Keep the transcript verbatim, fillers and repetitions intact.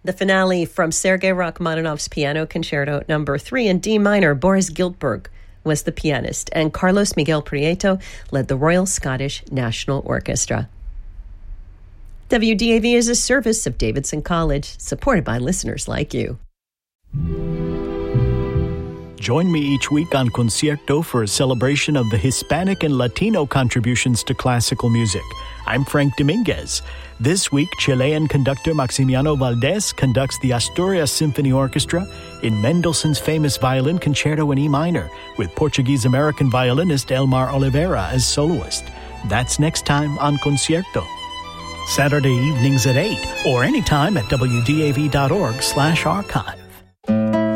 The finale from Sergei Rachmaninoff's Piano Concerto Number three in D minor. Boris Giltburg was the pianist, and Carlos Miguel Prieto led the Royal Scottish National Orchestra. W D A V is a service of Davidson College, supported by listeners like you. Join me each week on Concierto for a celebration of the Hispanic and Latino contributions to classical music. I'm Frank Dominguez. This week, Chilean conductor Maximiano Valdés conducts the Asturias Symphony Orchestra in Mendelssohn's famous violin concerto in E minor, with Portuguese-American violinist Elmar Oliveira as soloist. That's next time on Concierto. Saturday evenings at eight, or anytime at W D A V dot org slash archive.